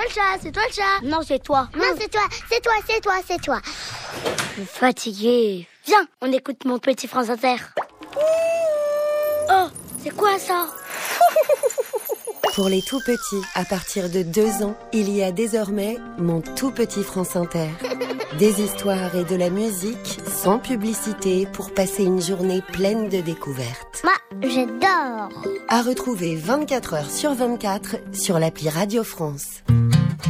le chat, c'est toi le chat. Non, c'est toi. Non, c'est toi, c'est toi, c'est toi, c'est toi. Je suis fatiguée. Viens, on écoute mon petit France Inter. Oh, c'est quoi ça? Pour les tout petits, à partir de 2 ans, il y a désormais mon tout petit France Inter. Des histoires et de la musique sans publicité pour passer une journée pleine de découvertes. Moi, j'adore. À retrouver 24 heures sur 24 sur l'appli Radio France.